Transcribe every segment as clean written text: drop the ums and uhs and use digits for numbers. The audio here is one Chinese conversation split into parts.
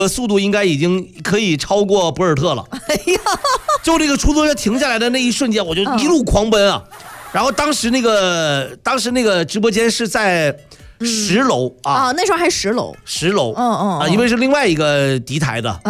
速度应该已经可以超过博尔特了。 哎呀， 就这个出租车停下来的那一瞬间，我就一路狂奔啊。然后当时那个直播间是在10楼啊， 那时候还10楼 ，10楼，因为是另外一个敌台的，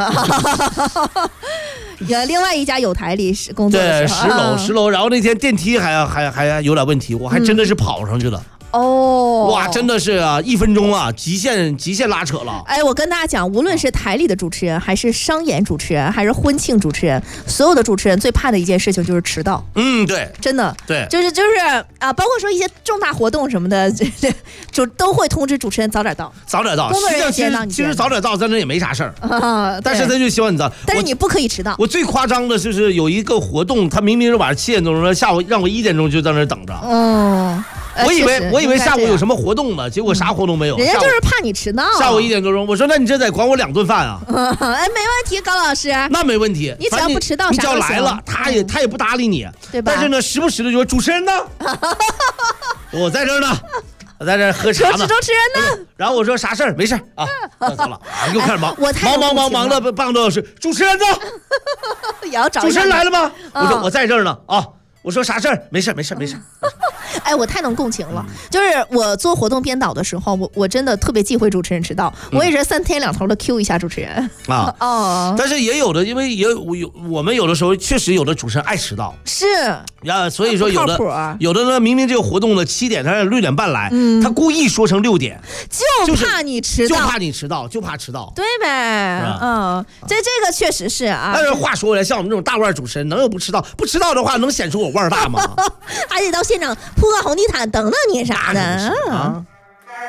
另外一家有台里工作的时候， 对，10楼，然后那天电梯还有点问题，我还真的是跑上去了。哇，真的是啊，1分钟啊，极限拉扯了。 哎，我跟大家讲，无论是台里的主持人，还是商演主持人，还是婚庆主持人，所有的主持人最怕的一件事情就是迟到。 对， 真的， 对， 就是啊，包括说一些重大活动什么的，就都会通知主持人早点到。工作人员先到， 其实早点到，真的也没啥事儿但是他就希望你早。 但是你不可以迟到。 我最夸张的就是有一个活动，他明明是晚上7点钟说下午让我1点钟就在那等着。我以为下午有什么活动呢，结果啥活动没有。 人家就是怕你迟到。 下午1点多钟，我说那你这得管我2顿饭啊。 没问题，高老师。 那没问题， 你只要不迟到， 你只要来了，他也不搭理你， 对吧？ 但是呢，时不时的就说主持人呢，我在这儿呢。我在这喝茶呢， 主持人呢？ 然后我说啥事儿？没事啊，走了，又开始忙，忙了半个多小时。主持人呢？ 也要找主持人来了吗？我说我在这儿呢啊。我说啥事儿？没事。 哎，我太能共情了。就是我做活动编导的时候，我真的特别忌讳主持人迟到。我也是3天2头的 Q 一下主持人啊。但是也有的，因为我们有的时候确实有的主持人爱迟到。 是呀，所以说有的呢，明明这个活动呢7点，他6点半来，他故意说成6点， 就怕你迟到， 就怕迟到， 对呗？这个确实是啊。 但是话说回来，像我们这种大腕主持人，能有不迟到？不迟到的话，能显出我腕大吗？ 还得到现场铺个红地毯等等你啥的。